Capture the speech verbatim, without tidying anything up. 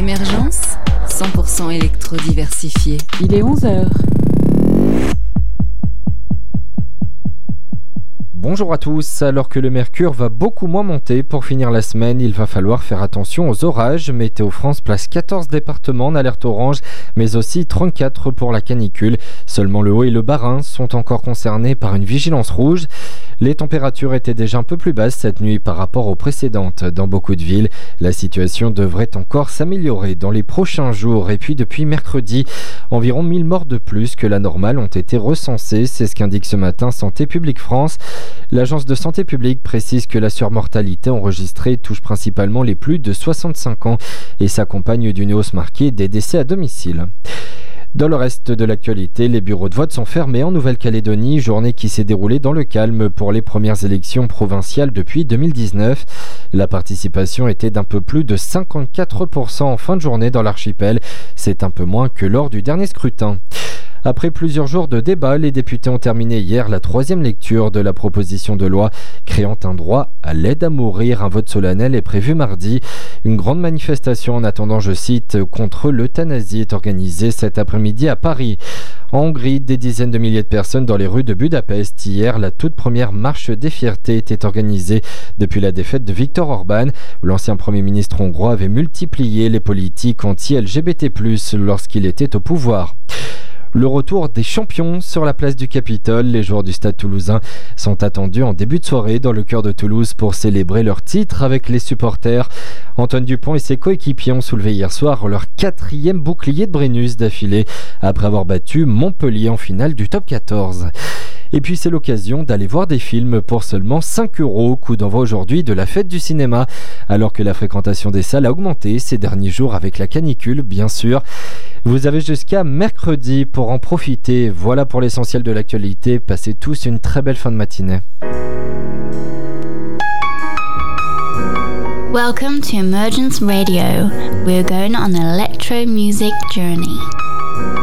Émergence, cent pour cent électro-diversifié. Il est onze heures. Bonjour à tous, alors que le mercure va beaucoup moins monter pour finir la semaine, il va falloir faire attention aux orages. Météo France place quatorze départements en alerte orange, mais aussi trente-quatre pour la canicule. Seulement le Haut et le Bas-Rhin sont encore concernés par une vigilance rouge. Les températures étaient déjà un peu plus basses cette nuit par rapport aux précédentes. Dans beaucoup de villes, la situation devrait encore s'améliorer dans les prochains jours. Et puis depuis mercredi, environ mille morts de plus que la normale ont été recensés. C'est ce qu'indique ce matin Santé publique France. L'Agence de santé publique précise que la surmortalité enregistrée touche principalement les plus de soixante-cinq ans et s'accompagne d'une hausse marquée des décès à domicile. Dans le reste de l'actualité, les bureaux de vote sont fermés en Nouvelle-Calédonie, journée qui s'est déroulée dans le calme pour les premières élections provinciales depuis deux mille dix-neuf. La participation était d'un peu plus de cinquante-quatre pour cent en fin de journée dans l'archipel. C'est un peu moins que lors du dernier scrutin. Après plusieurs jours de débat, les députés ont terminé hier la troisième lecture de la proposition de loi créant un droit à l'aide à mourir. Un vote solennel est prévu mardi. Une grande manifestation en attendant, je cite, contre l'euthanasie est organisée cet après-midi à Paris. En Hongrie, des dizaines de milliers de personnes dans les rues de Budapest. Hier, la toute première marche des fiertés était organisée depuis la défaite de Viktor Orban, où l'ancien Premier ministre hongrois avait multiplié les politiques anti-L G B T plus, lorsqu'il était au pouvoir. Le retour des champions sur la place du Capitole. Les joueurs du Stade Toulousain sont attendus en début de soirée dans le cœur de Toulouse pour célébrer leur titre avec les supporters. Antoine Dupont et ses coéquipiers ont soulevé hier soir leur quatrième bouclier de Brennus d'affilée après avoir battu Montpellier en finale du top quatorze. Et puis c'est l'occasion d'aller voir des films pour seulement cinq euros. Coup d'envoi aujourd'hui de la fête du cinéma, alors que la fréquentation des salles a augmenté ces derniers jours avec la canicule, bien sûr. Vous avez jusqu'à mercredi pour en profiter. Voilà pour l'essentiel de l'actualité. Passez tous une très belle fin de matinée. Welcome to Emergence Radio. We're going on an electro music journey.